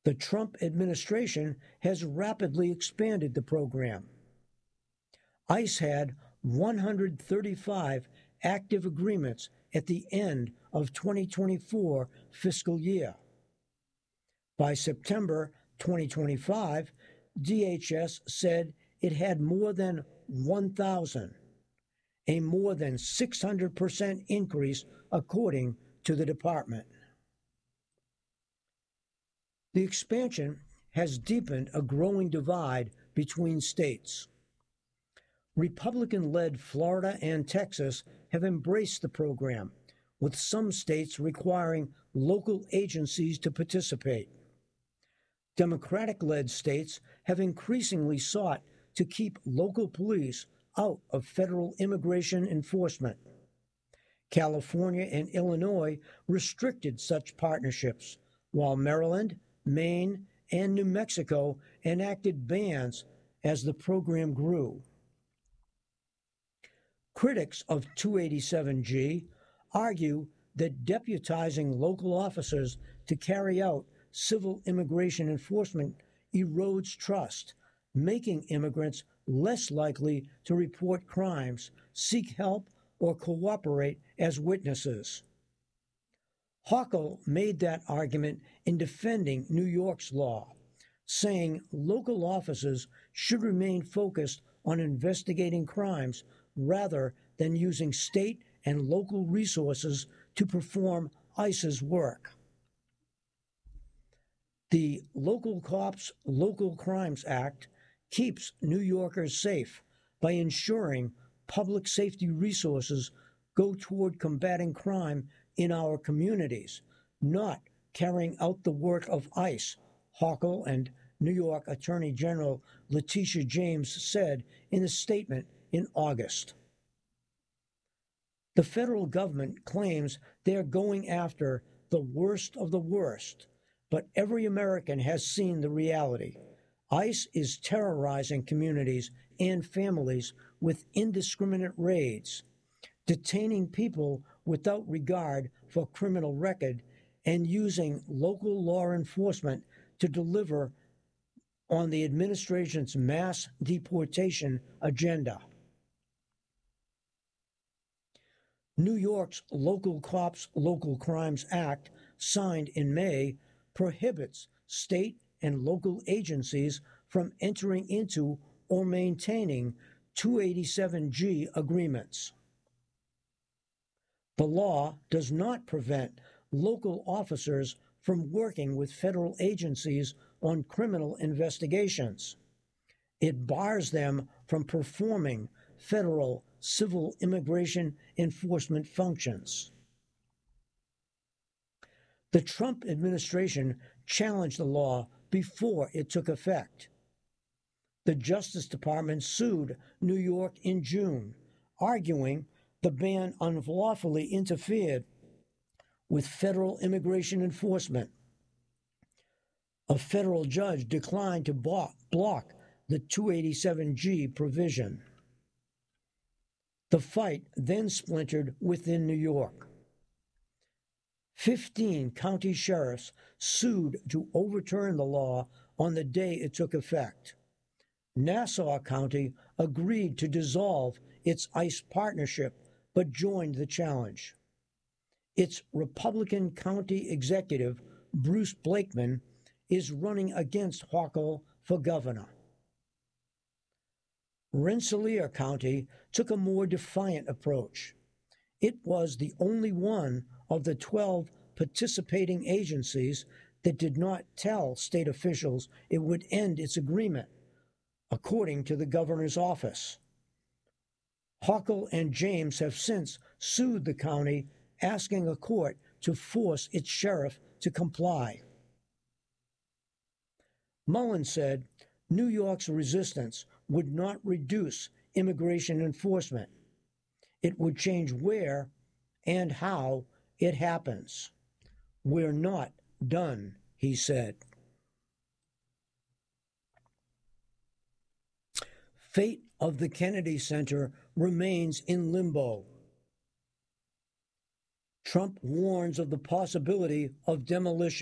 The Trump administration has rapidly expanded the program. ICE had 135 active agreements at the end of 2024 fiscal year. By September 2025, DHS said it had more than 1,000, a more than 600% increase according to the department. The expansion has deepened a growing divide between states. Republican-led Florida and Texas have embraced the program, with some states requiring local agencies to participate. Democratic-led states have increasingly sought to keep local police out of federal immigration enforcement. California and Illinois restricted such partnerships, while Maryland, Maine, and New Mexico enacted bans as the program grew. Critics of 287G argue that deputizing local officers to carry out civil immigration enforcement erodes trust, making immigrants less likely to report crimes, seek help, or cooperate as witnesses. Hochul made that argument in defending New York's law, saying local officers should remain focused on investigating crimes rather than using state and local resources to perform ICE's work. The Local Cops, Local Crimes Act keeps New Yorkers safe by ensuring public safety resources go toward combating crime in our communities, not carrying out the work of ICE, Hochul and New York Attorney General Letitia James said in a statement in August. The federal government claims they're going after the worst of the worst, but every American has seen the reality. ICE is terrorizing communities and families with indiscriminate raids, detaining people without regard for criminal record, and using local law enforcement to deliver on the administration's mass deportation agenda. New York's Local Cops, Local Crimes Act, signed in May, prohibits state and local agencies from entering into or maintaining 287G agreements. The law does not prevent local officers from working with federal agencies on criminal investigations. It bars them from performing federal civil immigration enforcement functions. The Trump administration challenged the law before it took effect. The Justice Department sued New York in June, arguing the ban unlawfully interfered with federal immigration enforcement. A federal judge declined to block the 287G provision. The fight then splintered within New York. 15 county sheriffs sued to overturn the law on the day it took effect. Nassau County agreed to dissolve its ICE partnership, but joined the challenge. Its Republican county executive, Bruce Blakeman, is running against Hochul for governor. Rensselaer County took a more defiant approach. It was the only one of the 12 participating agencies that did not tell state officials it would end its agreement, according to the governor's office. Hochul and James have since sued the county, asking a court to force its sheriff to comply. Mullen said New York's resistance would not reduce immigration enforcement. It would change where and how it happens. We're not done, he said. Fate of the Kennedy Center remains in limbo. Trump warns of the possibility of demolition.